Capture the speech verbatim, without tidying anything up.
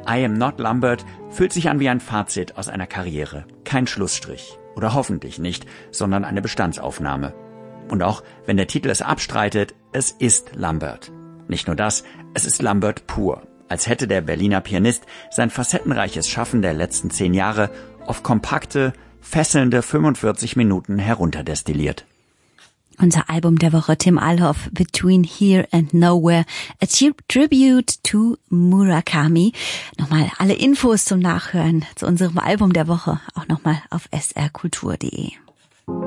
I Am Not Lambert fühlt sich an wie ein Fazit aus einer Karriere. Kein Schlussstrich. Oder hoffentlich nicht, sondern eine Bestandsaufnahme. Und auch wenn der Titel es abstreitet, es ist Lambert. Nicht nur das, es ist Lambert pur. Als hätte der Berliner Pianist sein facettenreiches Schaffen der letzten zehn Jahre auf kompakte, fesselnde fünfundvierzig Minuten herunterdestilliert. Unser Album der Woche, Tim Alhoff, Between Here and Nowhere, a tribute to Murakami. Nochmal alle Infos zum Nachhören zu unserem Album der Woche, auch nochmal auf s r kultur punkt d e.